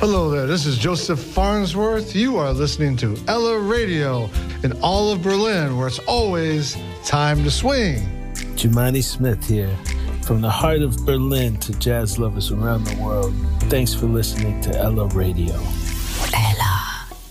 Hello there, this is Joseph Farnsworth. You are listening to Ella Radio in all of Berlin, where it's always time to swing. Jumani Smith here. From the heart of Berlin to jazz lovers around the world, thanks for listening to Ella Radio.